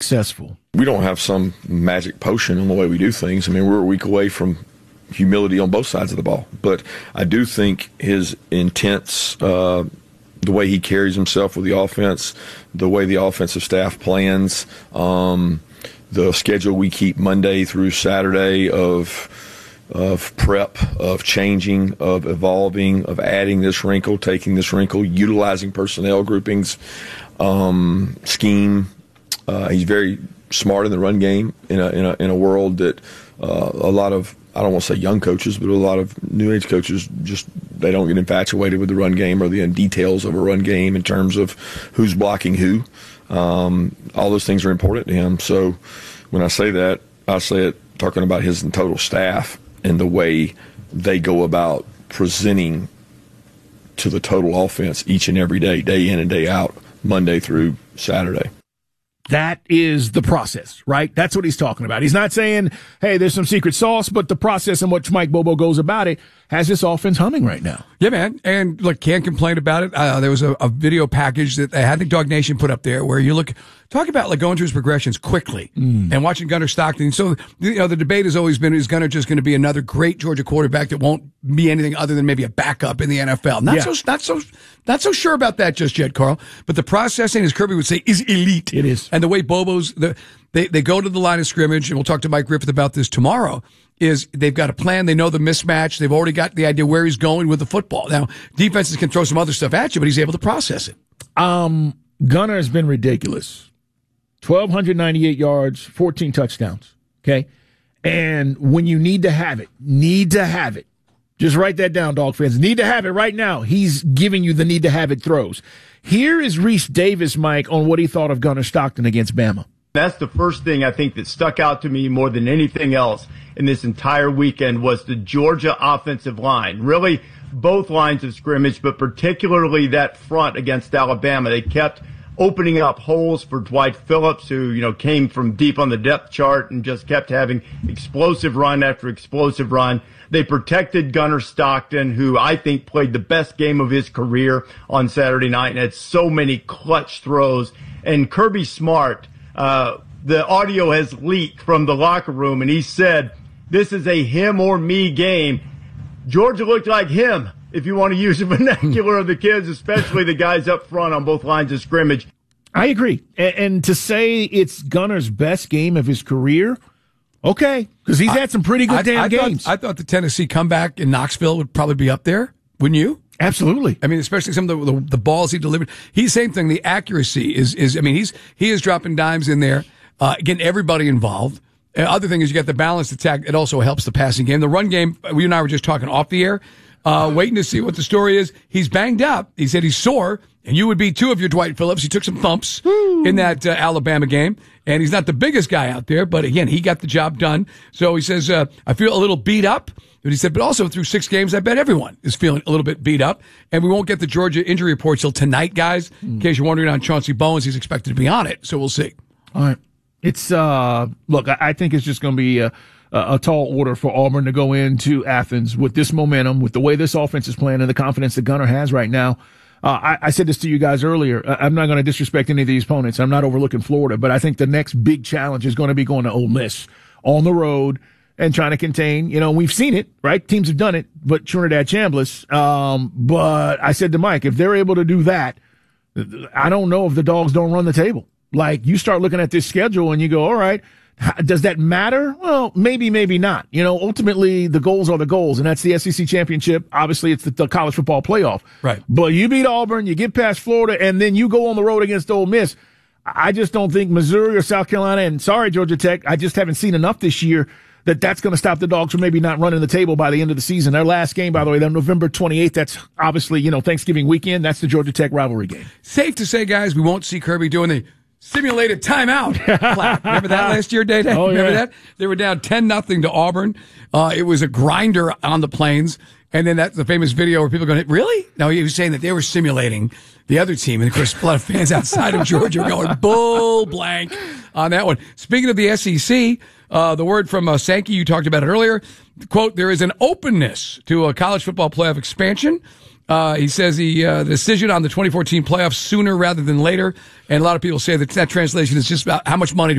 successful? We don't have some magic potion on the way we do things. I mean, we're a week away from humility on both sides of the ball. But I do think his intense, the way he carries himself with the offense, the way the offensive staff plans, the schedule we keep Monday through Saturday of prep, of changing, of evolving, of adding this wrinkle, taking this wrinkle, utilizing personnel groupings, scheme. He's very smart in the run game in a world that a lot of, I don't want to say young coaches, but a lot of new age coaches just, they don't get infatuated with the run game or the details of a run game in terms of who's blocking who. All those things are important to him. So when I say that, I say it talking about his total staff and the way they go about presenting to the total offense each and every day, day in and day out, Monday through Saturday. That is the process, right? That's what he's talking about. He's not saying, hey, there's some secret sauce, but the process in which Mike Bobo goes about it has this offense humming right now. Yeah, man. And look, can't complain about it. There was a video package that I think Dog Nation put up there where you talk about like going through his progressions quickly and watching Gunnar Stockton. So, the debate has always been, is Gunnar just going to be another great Georgia quarterback that won't be anything other than maybe a backup in the NFL? Not so sure about that just yet, Carl. But the processing, as Kirby would say, is elite. It is. And the way Bobo's, they go to the line of scrimmage, and we'll talk to Mike Griffith about this tomorrow, is they've got a plan. They know the mismatch. They've already got the idea where he's going with the football. Now, defenses can throw some other stuff at you, but he's able to process it. Gunnar has been ridiculous. 1,298 yards, 14 touchdowns. Okay? And when you need to have it. Just write that down, Dog fans. Need to have it right now. He's giving you the need to have it throws. Here is Reese Davis, Mike, on what he thought of Gunnar Stockton against Bama. That's the first thing I think that stuck out to me more than anything else in this entire weekend was the Georgia offensive line. Really, both lines of scrimmage, but particularly that front against Alabama. They kept opening up holes for Dwight Phillips, who, came from deep on the depth chart and just kept having explosive run after explosive run. They protected Gunnar Stockton, who I think played the best game of his career on Saturday night and had so many clutch throws. And Kirby Smart, the audio has leaked from the locker room, and he said, this is a him or me game. Georgia looked like him, if you want to use the vernacular of the kids, especially the guys up front on both lines of scrimmage. I agree. And to say it's Gunnar's best game of his career, okay, because he's had some pretty good games. I thought the Tennessee comeback in Knoxville would probably be up there, wouldn't you? Absolutely. I mean, especially some of the balls he delivered. Same thing. The accuracy is. He is dropping dimes in there, getting everybody involved. Other thing is you got the balanced attack. It also helps the passing game. The run game. You and I were just talking off the air, waiting to see what the story is. He's banged up. He said he's sore, and you would be too of your Dwight Phillips. He took some thumps in that Alabama game, and he's not the biggest guy out there, but again, he got the job done. So he says, I feel a little beat up. But he said, but also through 6 games, I bet everyone is feeling a little bit beat up. And we won't get the Georgia injury report till tonight, guys. In case you're wondering on Chauncey Bowens, he's expected to be on it. So we'll see. All right. It's, look, I think it's just going to be a tall order for Auburn to go into Athens with this momentum, with the way this offense is playing and the confidence that Gunnar has right now. I said this to you guys earlier. I'm not going to disrespect any of these opponents. I'm not overlooking Florida, but I think the next big challenge is going to be going to Ole Miss on the road and trying to contain, we've seen it, right? Teams have done it, but Trinidad Chambliss. But I said to Mike, if they're able to do that, I don't know if the Dogs don't run the table. Like, you start looking at this schedule and you go, all right, does that matter? Well, maybe not. Ultimately the goals are the goals, and that's the SEC championship. Obviously it's the college football playoff. Right. But you beat Auburn, you get past Florida, and then you go on the road against Ole Miss. I just don't think Missouri or South Carolina, and sorry, Georgia Tech, I just haven't seen enough this year that's going to stop the Dogs from maybe not running the table by the end of the season. Their last game, by the way, they're November 28th. That's obviously, Thanksgiving weekend. That's the Georgia Tech rivalry game. Safe to say, guys, we won't see Kirby doing the simulated timeout. Remember that last year, Day-Day? Oh, Remember yeah. that? They were down 10-0 to Auburn. It was a grinder on the plains. And then that's the famous video where people are going, really? No, he was saying that they were simulating the other team. And, of course, a lot of fans outside of Georgia were going bull blank on that one. Speaking of the SEC, the word from Sankey, you talked about it earlier. Quote, there is an openness to a college football playoff expansion. He says the decision on the 2014 playoffs sooner rather than later. And a lot of people say that translation is just about how much money do